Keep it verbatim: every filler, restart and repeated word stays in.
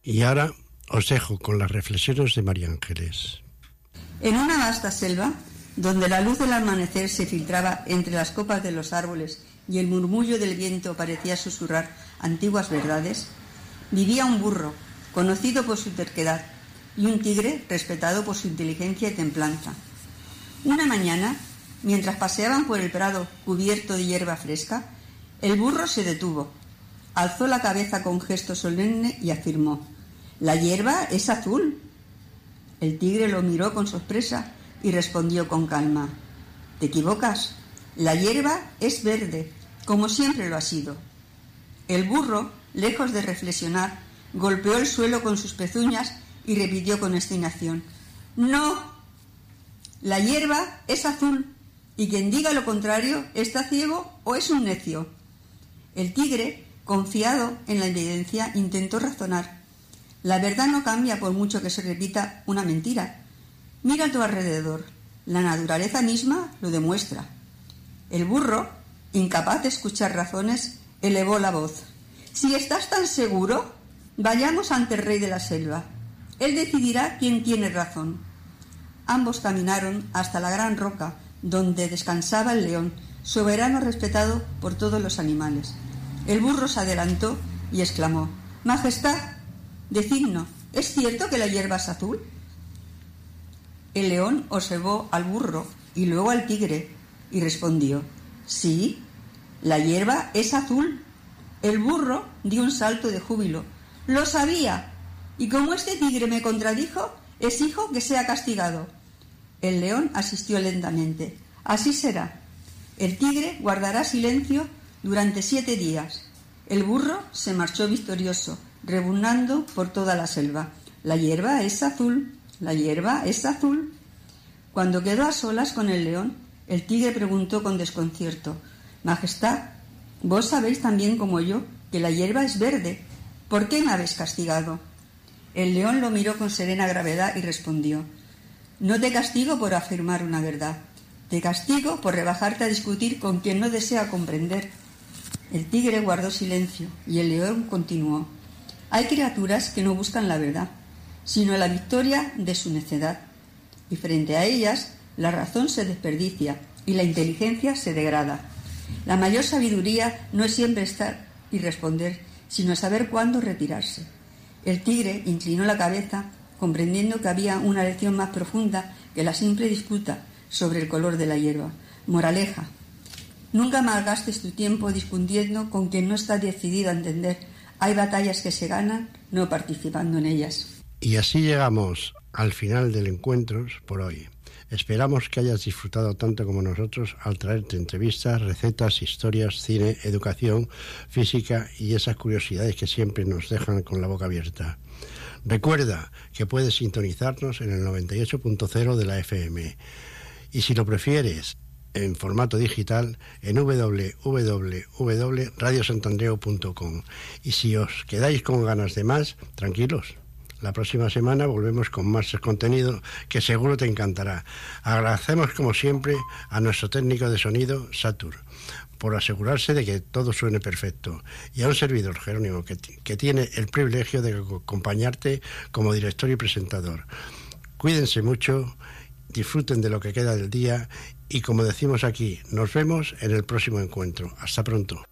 Y ahora os dejo con las reflexiones de María Ángeles. En una vasta selva, donde la luz del amanecer se filtraba entre las copas de los árboles y el murmullo del viento parecía susurrar antiguas verdades, vivía un burro, conocido por su terquedad, y un tigre respetado por su inteligencia y templanza. Una mañana, mientras paseaban por el prado cubierto de hierba fresca, el burro se detuvo, alzó la cabeza con gesto solemne y afirmó: «La hierba es azul». El tigre lo miró con sorpresa y respondió con calma: «Te equivocas, la hierba es verde, como siempre lo ha sido». El burro, lejos de reflexionar, golpeó el suelo con sus pezuñas y repitió con obstinación: «No, la hierba es azul, y quien diga lo contrario está ciego o es un necio». El tigre, confiado en la evidencia, intentó razonar. La verdad no cambia por mucho que se repita una mentira. Mira a tu alrededor, la naturaleza misma lo demuestra. El burro, incapaz de escuchar razones, elevó la voz: «Si estás tan seguro, vayamos ante el rey de la selva. Él decidirá quién tiene razón». Ambos caminaron hasta la gran roca donde descansaba el león, soberano respetado por todos los animales. El burro se adelantó y exclamó: «Majestad, decidnos, ¿es cierto que la hierba es azul?». El león observó al burro y luego al tigre y respondió: «Sí, la hierba es azul». El burro dio un salto de júbilo: «Lo sabía, y como este tigre me contradijo, exijo que sea castigado». El león asistió lentamente: «Así será. El tigre guardará silencio durante siete días». El burro se marchó victorioso, rebuznando por toda la selva: «La hierba es azul, la hierba es azul». Cuando quedó a solas con el león, el tigre preguntó con desconcierto: «Majestad, vos sabéis tan bien como yo que la hierba es verde. ¿Por qué me habéis castigado?». El león lo miró con serena gravedad y respondió: «No te castigo por afirmar una verdad, te castigo por rebajarte a discutir con quien no desea comprender». El tigre guardó silencio y el león continuó: «Hay criaturas que no buscan la verdad, sino la victoria de su necedad, y frente a ellas la razón se desperdicia y la inteligencia se degrada. La mayor sabiduría no es siempre estar y responder, sino saber cuándo retirarse». El tigre inclinó la cabeza, comprendiendo que había una lección más profunda que la simple disputa sobre el color de la hierba. Moraleja: nunca malgastes tu tiempo discutiendo con quien no está decidido a entender. Hay batallas que se ganan no participando en ellas. Y así llegamos al final del encuentro por hoy. Esperamos que hayas disfrutado tanto como nosotros al traerte entrevistas, recetas, historias, cine, educación, física y esas curiosidades que siempre nos dejan con la boca abierta. Recuerda que puedes sintonizarnos en el noventa y ocho punto cero de la F M y si lo prefieres en formato digital en doble u doble u doble u punto radio santandreu punto com. Y si os quedáis con ganas de más, tranquilos. La próxima semana volvemos con más contenido que seguro te encantará. Agradecemos como siempre a nuestro técnico de sonido, Satur, por asegurarse de que todo suene perfecto, y a un servidor, Jerónimo, que, que tiene el privilegio de acompañarte como director y presentador. Cuídense mucho, disfruten de lo que queda del día y, como decimos aquí, nos vemos en el próximo encuentro. Hasta pronto.